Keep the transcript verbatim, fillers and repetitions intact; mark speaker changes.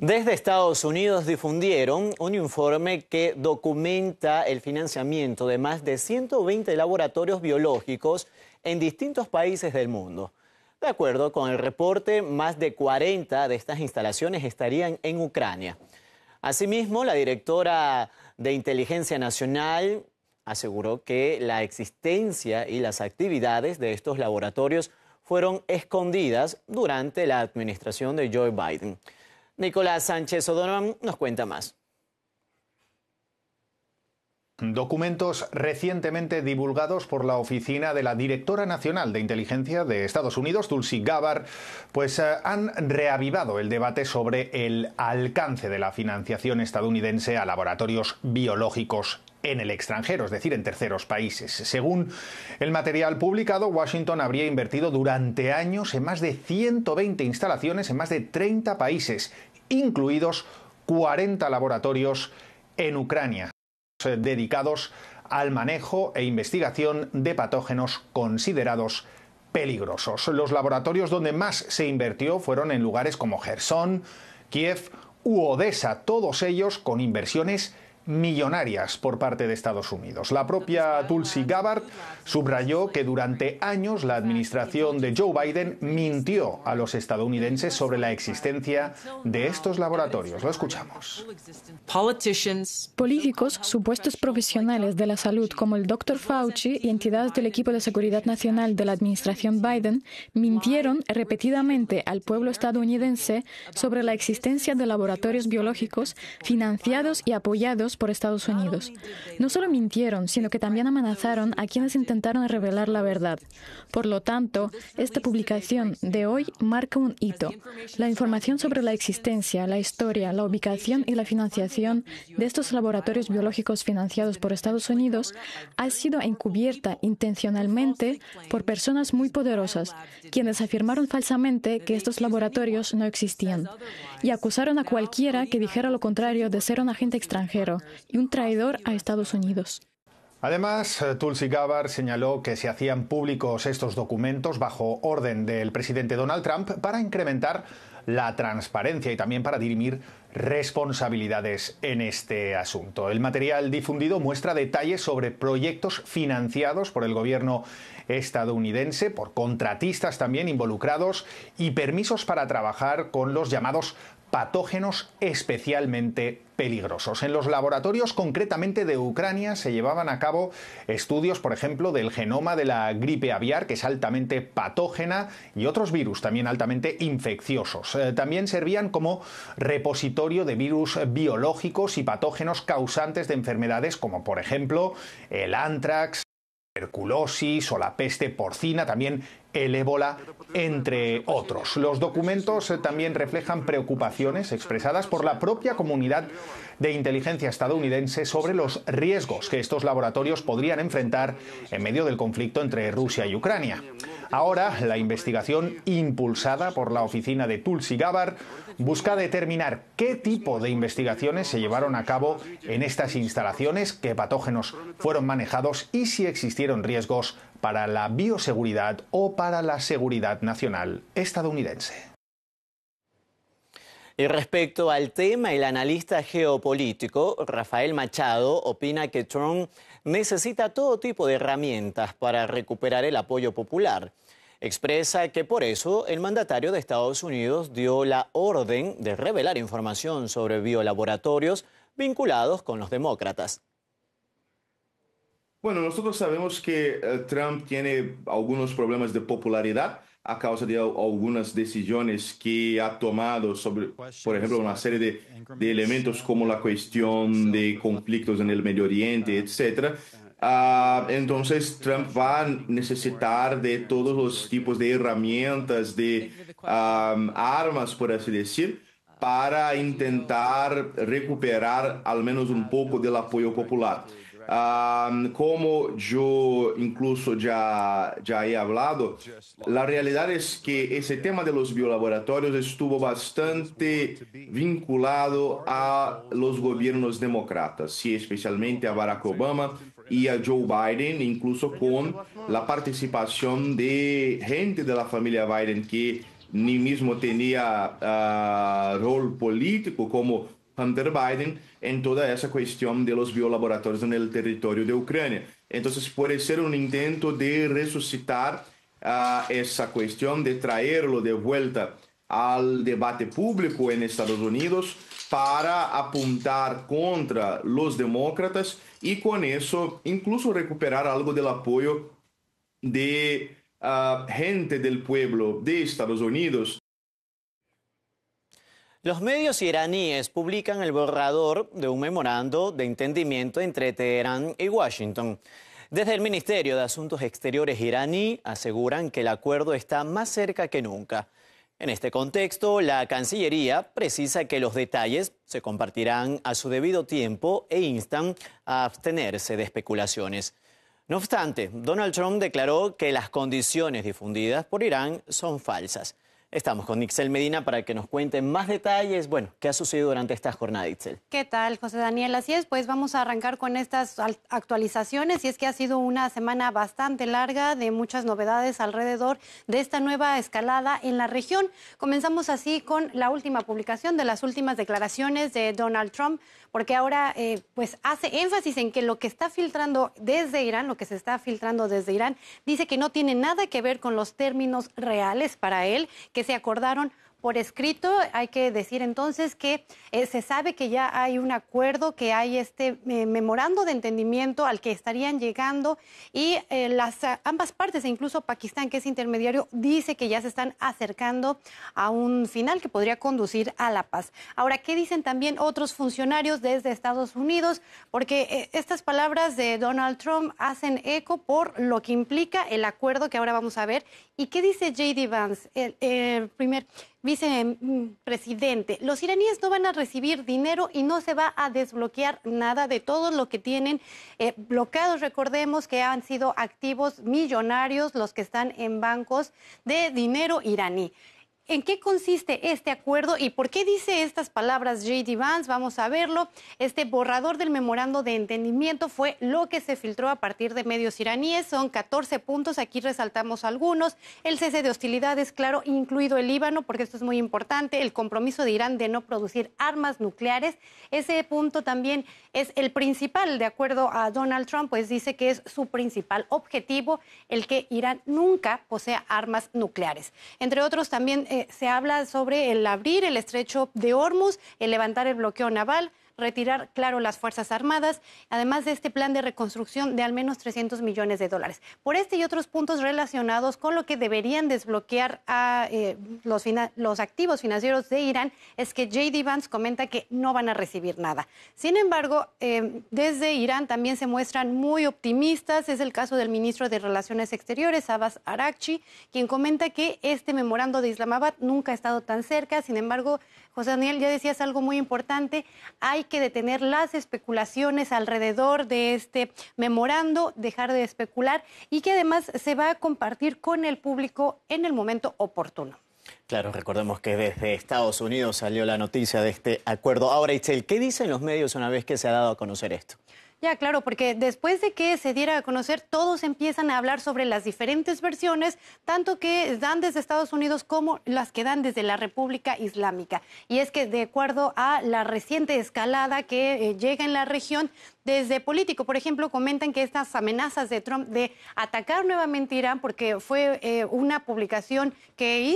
Speaker 1: Desde Estados Unidos difundieron un informe que documenta el financiamiento de más de ciento veinte laboratorios biológicos en distintos países del mundo. De acuerdo con el reporte, más de cuarenta de estas instalaciones estarían en Ucrania. Asimismo, la directora de Inteligencia Nacional aseguró que la existencia y las actividades de estos laboratorios fueron escondidas durante la administración de Joe Biden. Nicolás Sánchez O'Donovan nos cuenta más.
Speaker 2: Documentos recientemente divulgados por la oficina de la Directora Nacional de Inteligencia de Estados Unidos, Tulsi Gabbard, pues eh, han reavivado el debate sobre el alcance de la financiación estadounidense a laboratorios biológicos en el extranjero, es decir, en terceros países. Según el material publicado, Washington habría invertido durante años en más de ciento veinte instalaciones en más de treinta países, incluidos cuarenta laboratorios en Ucrania, dedicados al manejo e investigación de patógenos considerados peligrosos. Los laboratorios donde más se invirtió fueron en lugares como Jersón, Kiev u Odessa, todos ellos con inversiones millonarias por parte de Estados Unidos. La propia Tulsi Gabbard subrayó que durante años la administración de Joe Biden mintió a los estadounidenses sobre la existencia de estos laboratorios. Lo escuchamos.
Speaker 3: Políticos, supuestos profesionales de la salud como el doctor Fauci y entidades del equipo de seguridad nacional de la administración Biden mintieron repetidamente al pueblo estadounidense sobre la existencia de laboratorios biológicos financiados y apoyados por Estados Unidos. No solo mintieron, sino que también amenazaron a quienes intentaron revelar la verdad. Por lo tanto, esta publicación de hoy marca un hito. La información sobre la existencia, la historia, la ubicación y la financiación de estos laboratorios biológicos financiados por Estados Unidos ha sido encubierta intencionalmente por personas muy poderosas, quienes afirmaron falsamente que estos laboratorios no existían y acusaron a cualquiera que dijera lo contrario de ser un agente extranjero y un traidor a Estados Unidos.
Speaker 2: Además, Tulsi Gabbard señaló que se hacían públicos estos documentos bajo orden del presidente Donald Trump para incrementar la transparencia y también para dirimir responsabilidades en este asunto. El material difundido muestra detalles sobre proyectos financiados por el gobierno estadounidense, por contratistas también involucrados y permisos para trabajar con los llamados patógenos especialmente peligrosos. En los laboratorios concretamente de Ucrania se llevaban a cabo estudios, por ejemplo, del genoma de la gripe aviar, que es altamente patógena, y otros virus también altamente infecciosos. Eh, también servían como repositorio de virus biológicos y patógenos causantes de enfermedades como, por ejemplo, el anthrax, tuberculosis o la peste porcina, también el ébola, entre otros. Los documentos también reflejan preocupaciones expresadas por la propia comunidad de inteligencia estadounidense sobre los riesgos que estos laboratorios podrían enfrentar en medio del conflicto entre Rusia y Ucrania. Ahora, la investigación impulsada por la oficina de Tulsi Gabbard busca determinar qué tipo de investigaciones se llevaron a cabo en estas instalaciones, qué patógenos fueron manejados y si existieron riesgos para la bioseguridad o para la seguridad nacional estadounidense.
Speaker 1: Y respecto al tema, el analista geopolítico Rafael Machado opina que Trump necesita todo tipo de herramientas para recuperar el apoyo popular. Expresa que por eso el mandatario de Estados Unidos dio la orden de revelar información sobre biolaboratorios vinculados con los demócratas.
Speaker 4: Bueno, nosotros sabemos que uh, Trump tiene algunos problemas de popularidad a causa de algunas decisiones que ha tomado sobre, por ejemplo, una serie de, de elementos como la cuestión de conflictos en el Medio Oriente, etcétera. Uh, entonces Trump va a necesitar de todos los tipos de herramientas, de um, armas, por así decir, para intentar recuperar al menos un poco del apoyo popular. Um, como yo incluso ya, ya he hablado, la realidad es que ese tema de los biolaboratorios estuvo bastante vinculado a los gobiernos demócratas, sí, especialmente a Barack Obama y a Joe Biden, incluso con la participación de gente de la familia Biden que ni mismo tenía uh, rol político como Hunter Biden en toda esa cuestión de los biolaboratorios en el territorio de Ucrania. Entonces puede ser un intento de resucitar uh, esa cuestión, de traerlo de vuelta al debate público en Estados Unidos para apuntar contra los demócratas y con eso incluso recuperar algo del apoyo de uh, gente del pueblo de Estados Unidos.
Speaker 1: Los medios iraníes publican el borrador de un memorando de entendimiento entre Teherán y Washington. Desde el Ministerio de Asuntos Exteriores iraní aseguran que el acuerdo está más cerca que nunca. En este contexto, la Cancillería precisa que los detalles se compartirán a su debido tiempo e instan a abstenerse de especulaciones. No obstante, Donald Trump declaró que las condiciones difundidas por Irán son falsas. Estamos con Ixel Medina para que nos cuente más detalles. Bueno, ¿qué ha sucedido durante esta jornada, Ixel?
Speaker 5: ¿Qué tal, José Daniel? Así es, pues vamos a arrancar con estas actualizaciones y es que ha sido una semana bastante larga de muchas novedades alrededor de esta nueva escalada en la región. Comenzamos así con la última publicación de las últimas declaraciones de Donald Trump, porque ahora eh, pues hace énfasis en que lo que está filtrando desde Irán, lo que se está filtrando desde Irán, dice que no tiene nada que ver con los términos reales para él, que se acordaron por escrito. Hay que decir entonces que eh, se sabe que ya hay un acuerdo, que hay este eh, memorando de entendimiento al que estarían llegando y eh, las ambas partes, e incluso Pakistán, que es intermediario, dice que ya se están acercando a un final que podría conducir a la paz. Ahora, ¿qué dicen también otros funcionarios desde Estados Unidos? Porque eh, estas palabras de Donald Trump hacen eco por lo que implica el acuerdo que ahora vamos a ver. ¿Y qué dice J D Vance, el, el primer vicepresidente? Los iraníes no van a recibir dinero y no se va a desbloquear nada de todo lo que tienen eh, bloqueados. Recordemos que han sido activos millonarios los que están en bancos de dinero iraní. ¿En qué consiste este acuerdo y por qué dice estas palabras J D Vance? Vamos a verlo. Este borrador del memorando de entendimiento fue lo que se filtró a partir de medios iraníes. Son catorce puntos, aquí resaltamos algunos. El cese de hostilidades, claro, incluido el Líbano, porque esto es muy importante. El compromiso de Irán de no producir armas nucleares. Ese punto también es el principal, de acuerdo a Donald Trump, pues dice que es su principal objetivo, el que Irán nunca posea armas nucleares. Entre otros, también Eh, se habla sobre el abrir el estrecho de Hormuz, el levantar el bloqueo naval, retirar, claro, las Fuerzas Armadas, además de este plan de reconstrucción de al menos trescientos millones de dólares. Por este y otros puntos relacionados con lo que deberían desbloquear a eh, los, los activos financieros de Irán, es que J D Vance comenta que no van a recibir nada. Sin embargo, eh, desde Irán también se muestran muy optimistas. Es el caso del ministro de Relaciones Exteriores, Abbas Araghchi, quien comenta que este memorando de Islamabad nunca ha estado tan cerca. Sin embargo, José Daniel, ya decías algo muy importante, hay que detener las especulaciones alrededor de este memorando, dejar de especular y que además se va a compartir con el público en el momento oportuno.
Speaker 1: Claro, recordemos que desde Estados Unidos salió la noticia de este acuerdo. Ahora, Itzel, ¿qué dicen los medios una vez que se ha dado a conocer esto?
Speaker 5: Ya, claro, porque después de que se diera a conocer, todos empiezan a hablar sobre las diferentes versiones, tanto que dan desde Estados Unidos como las que dan desde la República Islámica. Y es que de acuerdo a la reciente escalada que eh, llega en la región, desde Político, por ejemplo, comentan que estas amenazas de Trump de atacar nuevamente Irán, porque fue eh, una publicación que